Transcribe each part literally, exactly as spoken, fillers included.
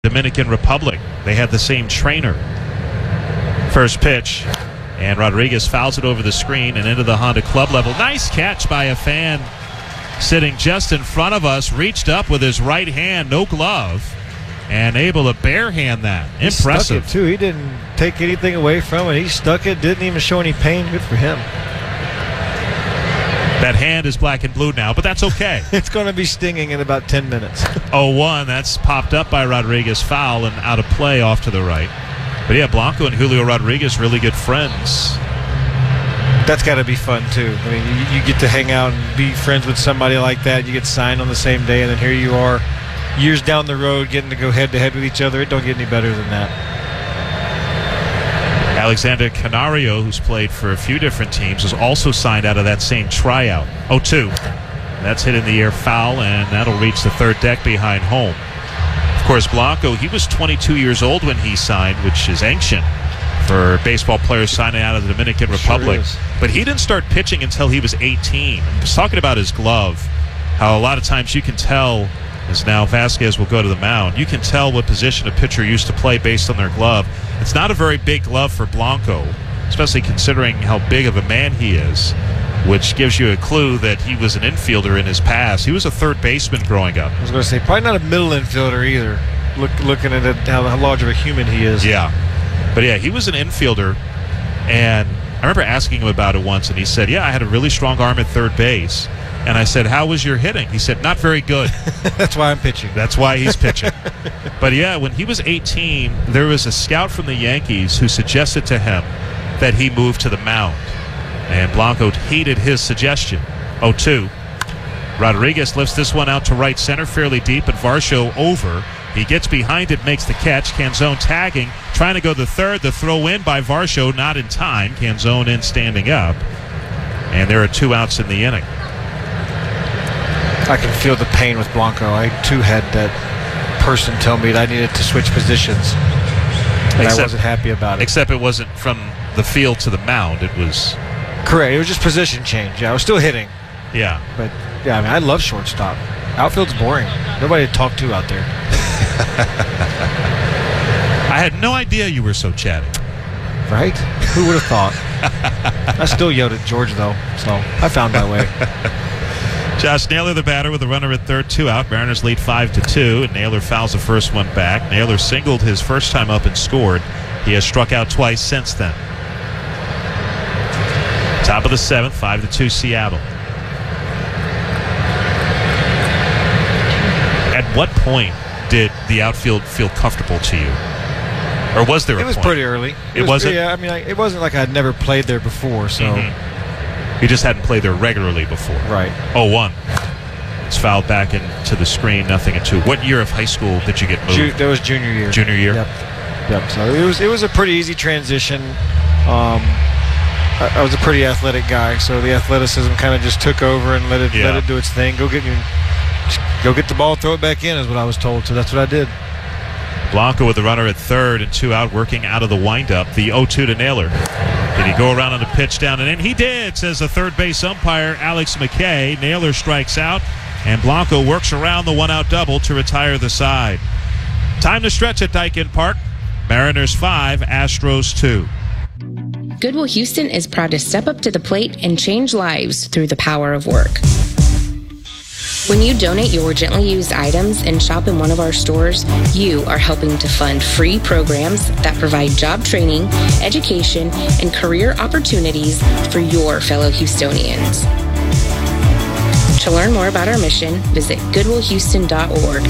Dominican Republic. They had the same trainer. First pitch, and Rodriguez fouls it over the screen and into the Honda Club level. Nice catch by a fan sitting just in front of us. Reached up with his right hand, no glove, and able to barehand that. He Impressive. stuck it too. He didn't take anything away from it. He stuck it, didn't even show any pain. Good for him. That hand is black and blue now, but that's okay. It's going to be stinging in about ten minutes. oh one, that's popped up by Rodriguez, foul and out of play off to the right. But yeah, Blanco and Julio Rodriguez, really good friends. That's got to be fun too. I mean, you, you get to hang out and be friends with somebody like that. You get signed on the same day, and then here you are, years down the road, getting to go head to head with each other. It don't get any better than that. Alexander Canario, who's played for a few different teams, was also signed out of that same tryout. oh two. That's hit in the air, foul, and that'll reach the third deck behind home. Of course, Blanco, he was twenty-two years old when he signed, which is ancient for baseball players signing out of the Dominican Republic. Sure, but he didn't start pitching until he was eighteen. I was talking about his glove, how a lot of times you can tell, as now Vasquez will go to the mound, you can tell what position a pitcher used to play based on their glove. It's not a very big glove for Blanco, especially considering how big of a man he is, which gives you a clue that he was an infielder in his past. He was a third baseman growing up. I was going to say, probably not a middle infielder either, Look, looking at it, how, how large of a human he is. Yeah. But yeah, he was an infielder, and I remember asking him about it once, and he said, yeah, I had a really strong arm at third base. And I said, how was your hitting? He said, not very good. That's why I'm pitching. That's why he's pitching. But yeah, when he was eighteen, there was a scout from the Yankees who suggested to him that he move to the mound. And Blanco heeded his suggestion. oh two. Rodriguez lifts this one out to right center fairly deep, and Varsho over. He gets behind it, makes the catch. Canzone tagging, trying to go to third. The throw in by Varsho, not in time. Canzone in standing up. And there are two outs in the inning. I can feel the pain with Blanco. I too had that person tell me that I needed to switch positions, and except, I wasn't happy about it. Except it wasn't from the field to the mound. It was correct. It was just position change. Yeah, I was still hitting. Yeah, but yeah, I mean, I love shortstop. Outfield's boring. Nobody to talk to out there. I had no idea you were so chatty. Right? Who would have thought? I still yelled at George though, so I found my way. Josh Naylor, the batter, with a runner at third, two out. Mariners lead five to two, and Naylor fouls the first one back. Naylor singled his first time up and scored. He has struck out twice since then. Top of the seventh, five to two, Seattle. At what point did the outfield feel comfortable to you, or was there a point? It was point? pretty early. It, it wasn't. Yeah, I mean, I, it wasn't like I'd never played there before, so. Mm-hmm. You just hadn't played there regularly before. Right. oh one. It's fouled back into the screen, nothing at two. What year of high school did you get moved? Ju- that was junior year. Junior year? Yep. Yep. So it was it was a pretty easy transition. Um, I, I was a pretty athletic guy, so the athleticism kind of just took over and let it yeah. let it do its thing. Go get you, go get the ball, throw it back in is what I was told. So that's what I did. Blanco with the runner at third and two out, working out of the windup. The oh two to Naylor. Did he go around on the pitch down and in? He did, says the third base umpire, Alex McKay. Naylor strikes out, and Blanco works around the one-out double to retire the side. Time to stretch at Daikin Park. Mariners five, Astros two. Goodwill Houston is proud to step up to the plate and change lives through the power of work. When you donate your gently used items and shop in one of our stores, you are helping to fund free programs that provide job training, education, and career opportunities for your fellow Houstonians. To learn more about our mission, visit goodwill houston dot org.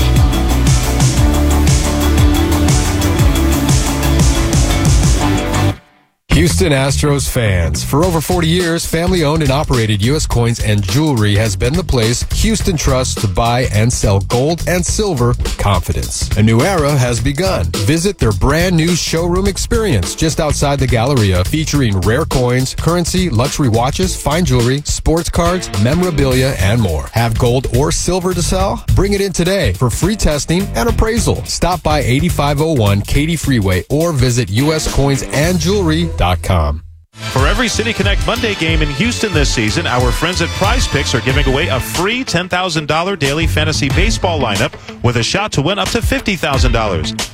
Houston Astros fans. For over forty years, family-owned and operated U S Coins and Jewelry has been the place Houston trusts to buy and sell gold and silver confidence. A new era has begun. Visit their brand new showroom experience just outside the Galleria, featuring rare coins, currency, luxury watches, fine jewelry, sports cards, memorabilia, and more. Have gold or silver to sell? Bring it in today for free testing and appraisal. Stop by eighty-five oh one Katy Freeway or visit U S coins and jewelry dot com. For every City Connect Monday game in Houston this season, our friends at Prize Picks are giving away a free ten thousand dollars daily fantasy baseball lineup with a shot to win up to fifty thousand dollars.